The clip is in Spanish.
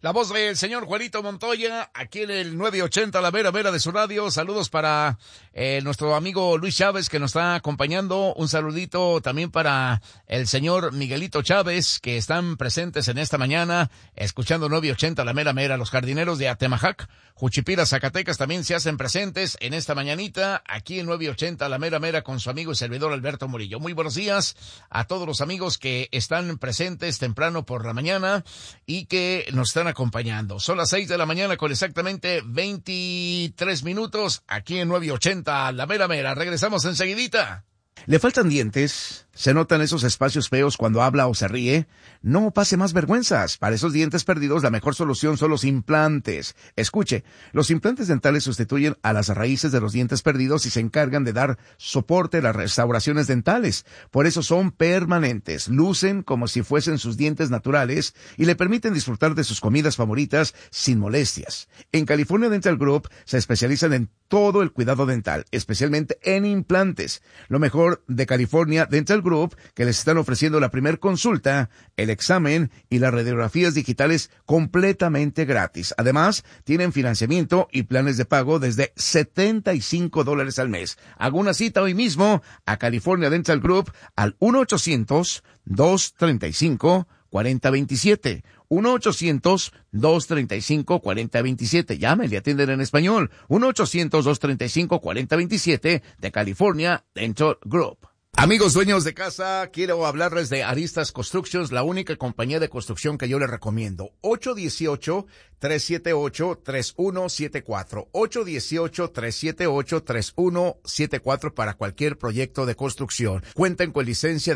La voz del señor Juanito Montoya, aquí en el 980, la mera de su radio. Saludos para nuestro amigo Luis Chávez, que nos está acompañando. Un saludito también para el señor Miguelito Chávez, que están presentes en esta mañana, escuchando 980, la mera. Los jardineros de Atemajac, Juchipila, Zacatecas, también se hacen presentes en esta mañanita, aquí en 980, la mera, con su amigo y servidor Alberto Murillo. Muy buenos días a todos los amigos que están presentes temprano por la mañana y que nos están acompañando. Son las 6 de la mañana con exactamente 23 minutos aquí en 980, la mera. Regresamos enseguidita. ¿Le faltan dientes? ¿Se notan esos espacios feos cuando habla o se ríe? No pase más vergüenzas. Para esos dientes perdidos, la mejor solución son los implantes. Escuche, los implantes dentales sustituyen a las raíces de los dientes perdidos y se encargan de dar soporte a las restauraciones dentales. Por eso son permanentes, lucen como si fuesen sus dientes naturales y le permiten disfrutar de sus comidas favoritas sin molestias. En California Dental Group se especializan en todo el cuidado dental, especialmente en implantes. Lo mejor de California Dental Group, que les están ofreciendo la primer consulta, el examen y las radiografías digitales completamente gratis. Además, tienen financiamiento y planes de pago desde $75 al mes. Haga una cita hoy mismo a California Dental Group al 1-800-235-4027. 1-800-235-4027. Llame, le atienden en español. 1-800-235-4027 de California Dental Group. Amigos dueños de casa, quiero hablarles de Aristas Constructions, la única compañía de construcción que yo les recomiendo. 818-378-3174. 818-378-3174 para cualquier proyecto de construcción. Cuentan con licencia